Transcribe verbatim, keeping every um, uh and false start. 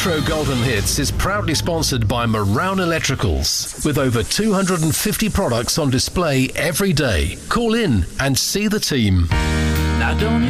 Retro Golden Hits is proudly sponsored by Marown Electricals, with over two hundred fifty products on display every day. Call in and see the team. Now don't